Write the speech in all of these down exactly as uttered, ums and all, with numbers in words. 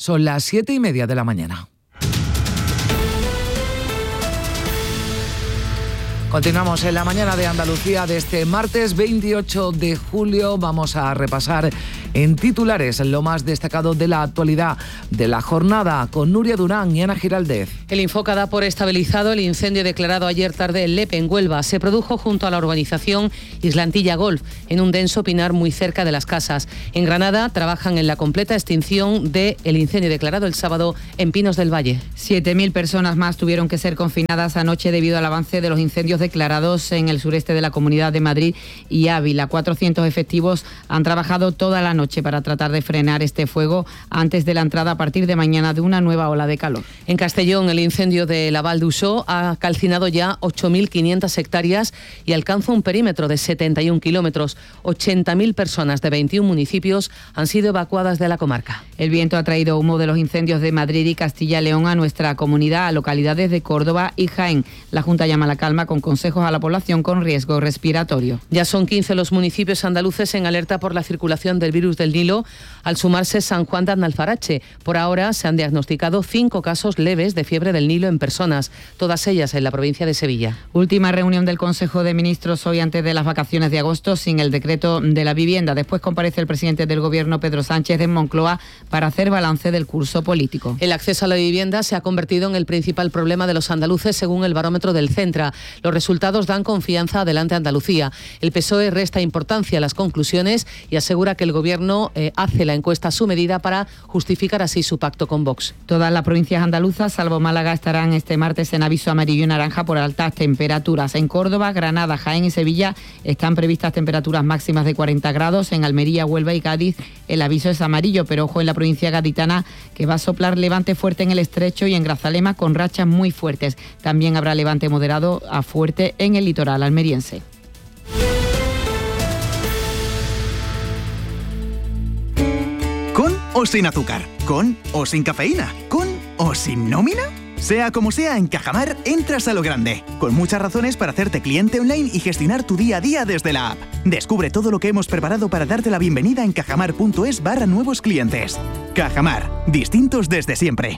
Son las siete y media de la mañana. Continuamos en la mañana de Andalucía de este martes veintiocho de julio. Vamos a repasar en titulares lo más destacado de la actualidad de la jornada con Nuria Durán y Ana Giraldez. El Infoca da por estabilizado el incendio declarado ayer tarde en Lepe, en Huelva. Se produjo junto a la urbanización Islantilla Golf, en un denso pinar muy cerca de las casas. En Granada trabajan en la completa extinción del incendio declarado el sábado en Pinos del Valle. siete mil personas más tuvieron que ser confinadas anoche debido al avance de los incendios declarados en el sureste de la Comunidad de Madrid y Ávila. cuatrocientos efectivos han trabajado toda la noche para tratar de frenar este fuego antes de la entrada a partir de mañana de una nueva ola de calor. En Castellón, el incendio de la Val d'Usó ha calcinado ya ocho mil quinientas hectáreas y alcanza un perímetro de setenta y un kilómetros. ochenta mil personas de veintiún municipios han sido evacuadas de la comarca. El viento ha traído humo de los incendios de Madrid y Castilla y León a nuestra comunidad, a localidades de Córdoba y Jaén. La Junta llama a la calma con consejos a la población con riesgo respiratorio. Ya son quince los municipios andaluces en alerta por la circulación del virus del Nilo, al sumarse San Juan de Aznalfarache. Por ahora se han diagnosticado cinco casos leves de fiebre del Nilo en personas, todas ellas en la provincia de Sevilla. Última reunión del Consejo de Ministros hoy antes de las vacaciones de agosto sin el decreto de la vivienda. Después comparece el presidente del Gobierno, Pedro Sánchez, en Moncloa para hacer balance del curso político. El acceso a la vivienda se ha convertido en el principal problema de los andaluces según el barómetro del Centra. Los resultados dan confianza adelante Andalucía. El P S O E resta importancia a las conclusiones y asegura que el Gobierno eh, hace la encuesta a su medida para justificar así su pacto con Vox. Todas las provincias andaluzas, salvo Málaga, estarán este martes en aviso amarillo y naranja por altas temperaturas. En Córdoba, Granada, Jaén y Sevilla están previstas temperaturas máximas de cuarenta grados. En Almería, Huelva y Cádiz el aviso es amarillo, pero ojo en la provincia gaditana que va a soplar levante fuerte en el Estrecho y en Grazalema con rachas muy fuertes. También habrá levante moderado a fuerte en el litoral almeriense. ¿Con o sin azúcar? ¿Con o sin cafeína? ¿Con o sin nómina? Sea como sea, en Cajamar entras a lo grande, con muchas razones para hacerte cliente online y gestionar tu día a día desde la app. Descubre todo lo que hemos preparado para darte la bienvenida en cajamar.es barra nuevos clientes. Cajamar, distintos desde siempre.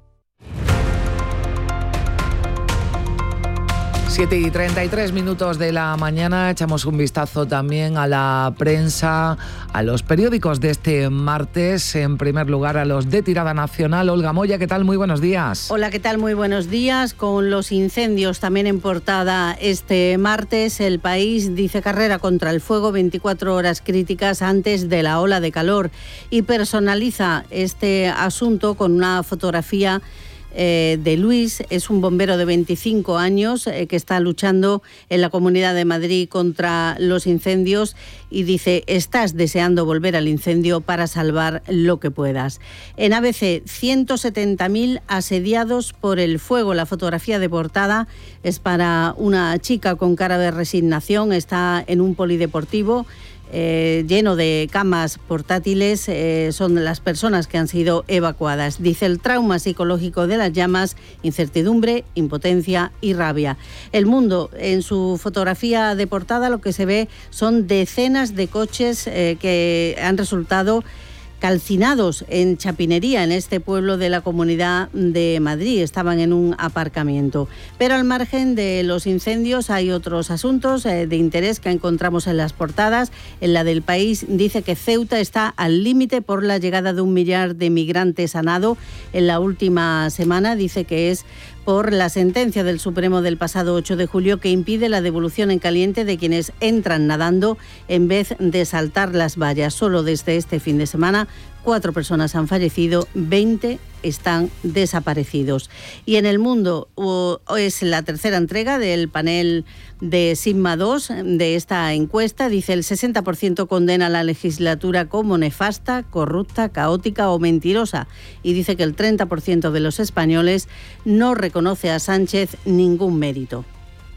siete y treinta y tres minutos de la mañana, echamos un vistazo también a la prensa, a los periódicos de este martes. En primer lugar, a los de tirada nacional. Olga Moya, ¿qué tal? Muy buenos días. Hola, ¿qué tal? Muy buenos días. Con los incendios también en portada este martes, El País dice carrera contra el fuego, veinticuatro horas críticas antes de la ola de calor, y personaliza este asunto con una fotografía Eh, de Luis. Es un bombero de veinticinco años eh, que está luchando en la Comunidad de Madrid contra los incendios y dice: estás deseando volver al incendio para salvar lo que puedas. En A B C, ciento setenta mil asediados por el fuego. La fotografía de portada es para una chica con cara de resignación. Está en un polideportivo Eh, lleno de camas portátiles. Eh, son las personas que han sido evacuadas. Dice: el trauma psicológico de las llamas, incertidumbre, impotencia y rabia. El Mundo, en su fotografía de portada, lo que se ve son decenas de coches eh, que han resultado calcinados en Chapinería, en este pueblo de la Comunidad de Madrid. Estaban en un aparcamiento. Pero al margen de los incendios hay otros asuntos eh, de interés que encontramos en las portadas. En la del País dice que Ceuta está al límite por la llegada de un millar de migrantes a nado en la última semana. Dice que es por la sentencia del Supremo del pasado ocho de julio que impide la devolución en caliente de quienes entran nadando en vez de saltar las vallas. Solo desde este fin de semana cuatro personas han fallecido, veinte están desaparecidos. Y en El Mundo o, es la tercera entrega del panel de Sigma dos de esta encuesta. Dice: el sesenta por ciento condena la legislatura como nefasta, corrupta, caótica o mentirosa. Y dice que el treinta por ciento de los españoles no reconoce a Sánchez ningún mérito.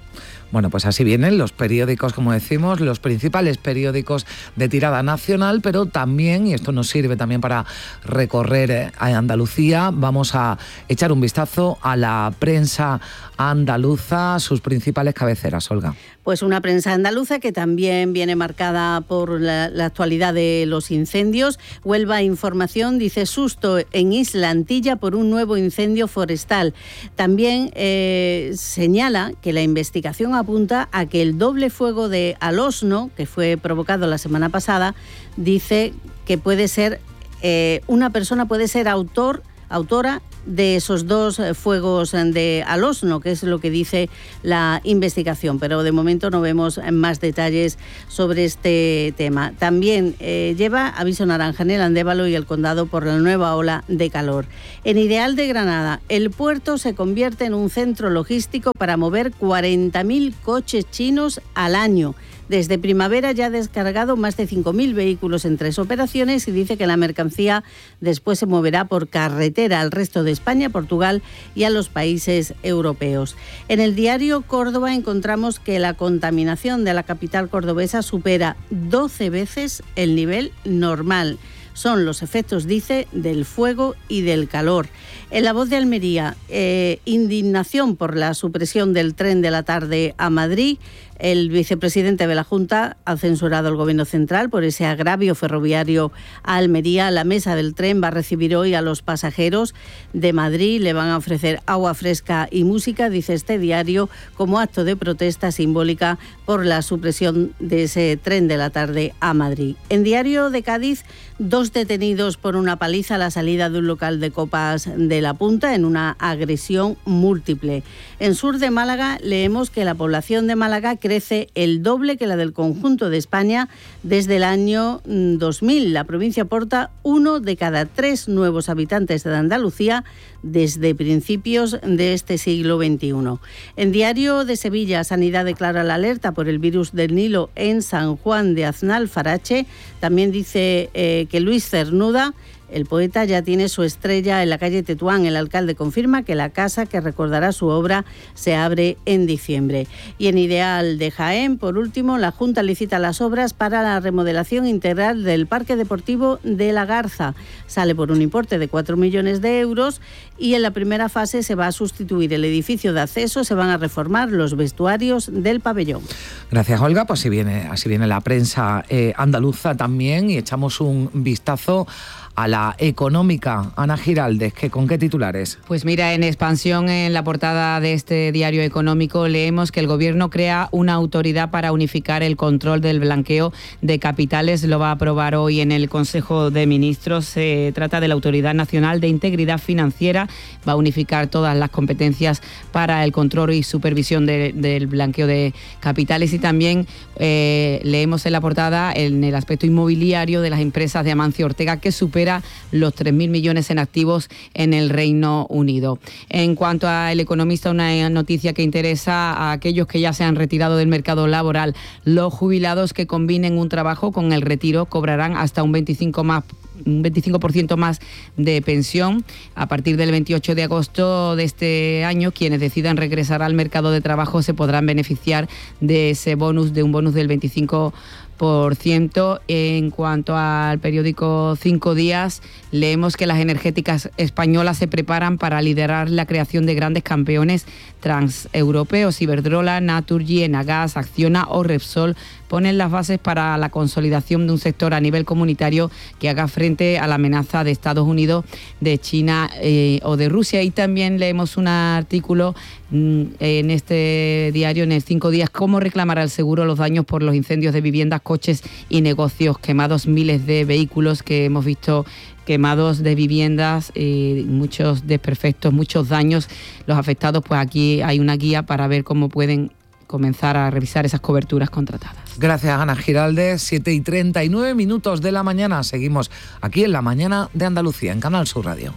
Bueno, pues así vienen los periódicos, como decimos, los principales periódicos de tirada nacional, pero también, y esto nos sirve también para recorrer a Andalucía, vamos a echar un vistazo a la prensa andaluza, sus principales cabeceras, Olga. Pues una prensa andaluza que también viene marcada por la, la actualidad de los incendios. Huelva Información dice susto en Isla Antilla por un nuevo incendio forestal. También eh, señala que la investigación apunta a que el doble fuego de Alosno, que fue provocado la semana pasada, dice que puede ser, eh, una persona puede ser autor, autora de esos dos fuegos de Alosno, que es lo que dice la investigación, pero de momento no vemos más detalles sobre este tema. También eh, lleva aviso naranja en el Andévalo y el Condado por la nueva ola de calor. En Ideal de Granada, el puerto se convierte en un centro logístico para mover cuarenta mil coches chinos al año. Desde primavera ya ha descargado más de cinco mil vehículos en tres operaciones y dice que la mercancía después se moverá por carretera al resto de España, Portugal y a los países europeos. En el diario Córdoba encontramos que la contaminación de la capital cordobesa supera doce veces el nivel normal. Son los efectos, dice, del fuego y del calor. En La Voz de Almería, eh, indignación por la supresión del tren de la tarde a Madrid. El vicepresidente de la Junta ha censurado al Gobierno central por ese agravio ferroviario a Almería. La mesa del tren va a recibir hoy a los pasajeros de Madrid. Le van a ofrecer agua fresca y música, dice este diario, como acto de protesta simbólica por la supresión de ese tren de la tarde a Madrid. En Diario de Cádiz, dos detenidos por una paliza a la salida de un local de copas de La Punta en una agresión múltiple. En Sur de Málaga leemos que la población de Málaga crece el doble que la del conjunto de España desde el año dos mil. La provincia aporta uno de cada tres nuevos habitantes de Andalucía desde principios de este siglo veintiuno. En Diario de Sevilla, Sanidad declara la alerta por el virus del Nilo en San Juan de Aznalfarache. También dice eh, que Luis Cernuda, el poeta, ya tiene su estrella en la calle Tetuán. El alcalde confirma que la casa que recordará su obra se abre en diciembre. Y en Ideal de Jaén, por último, la Junta licita las obras para la remodelación integral del Parque Deportivo de La Garza. Sale por un importe de cuatro millones de euros y en la primera fase se va a sustituir el edificio de acceso, se van a reformar los vestuarios del pabellón. Gracias, Olga. Pues así viene, así viene la prensa eh, andaluza también, y echamos un vistazo a la económica. Ana Giraldez, ¿qué, ¿con qué titulares? Pues mira, en expansión, en la portada de este diario económico leemos que el Gobierno crea una autoridad para unificar el control del blanqueo de capitales. Lo va a aprobar hoy en el Consejo de Ministros. Se trata de la Autoridad Nacional de Integridad Financiera. Va a unificar todas las competencias para el control y supervisión de, del blanqueo de capitales. Y también eh, leemos en la portada, en el aspecto inmobiliario, de las empresas de Amancio Ortega, que supera los tres mil millones en activos en el Reino Unido. En cuanto a El Economista, una noticia que interesa a aquellos que ya se han retirado del mercado laboral. Los jubilados que combinen un trabajo con el retiro cobrarán hasta un veinticinco más un veinticinco por ciento más de pensión. A partir del veintiocho de agosto de este año, quienes decidan regresar al mercado de trabajo se podrán beneficiar de ese bonus, de un bonus del veinticinco por ciento. En cuanto al periódico Cinco Días, leemos que las energéticas españolas se preparan para liderar la creación de grandes campeones transeuropeos. Iberdrola, Naturgy, Enagas, Acciona o Repsol ponen las bases para la consolidación de un sector a nivel comunitario que haga frente a la amenaza de Estados Unidos, de China eh, o de Rusia. Y también leemos un artículo mm, en este diario, en el Cinco Días, cómo reclamará el seguro los daños por los incendios de viviendas, coches y negocios quemados. Miles de vehículos que hemos visto quemados, de viviendas, eh, muchos desperfectos, muchos daños. Los afectados, pues aquí hay una guía para ver cómo pueden comenzar a revisar esas coberturas contratadas. Gracias, Ana Giraldez. siete y treinta y nueve minutos de la mañana. Seguimos aquí en La Mañana de Andalucía, en Canal Sur Radio.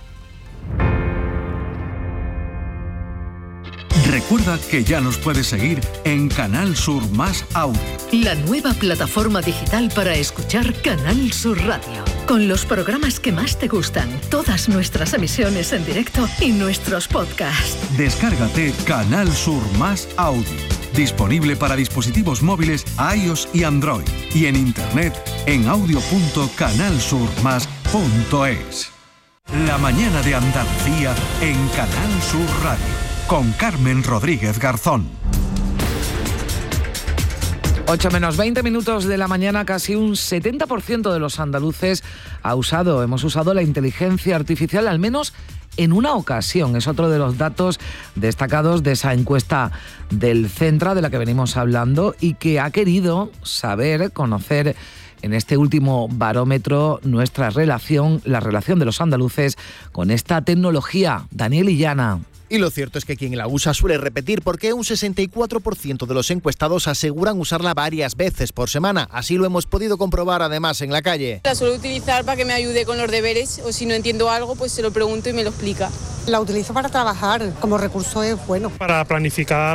Recuerda que ya nos puedes seguir en Canal Sur Más Audio. La nueva plataforma digital para escuchar Canal Sur Radio. Con los programas que más te gustan, todas nuestras emisiones en directo y nuestros podcasts. Descárgate Canal Sur Más Audio. Disponible para dispositivos móviles iOS y Android. Y en internet en audio punto canal sur más punto es. La mañana de Andalucía en Canal Sur Radio. Con Carmen Rodríguez Garzón. ocho menos veinte minutos de la mañana, casi un setenta por ciento de los andaluces ha usado, hemos usado la inteligencia artificial al menos en una ocasión. Es otro de los datos destacados de esa encuesta del Centra de la que venimos hablando y que ha querido saber, conocer en este último barómetro nuestra relación, la relación de los andaluces con esta tecnología. Daniel Illana. Y lo cierto es que quien la usa suele repetir, porque un sesenta y cuatro por ciento de los encuestados aseguran usarla varias veces por semana. Así lo hemos podido comprobar además en la calle. La suelo utilizar para que me ayude con los deberes, o si no entiendo algo, pues se lo pregunto y me lo explica. La utilizo para trabajar, como recurso es bueno. Para planificar